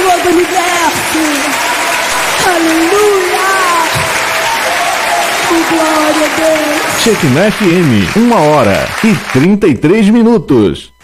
Senhor do Universo. Aleluia. Glória a Deus. Shekinah FM, 1h33.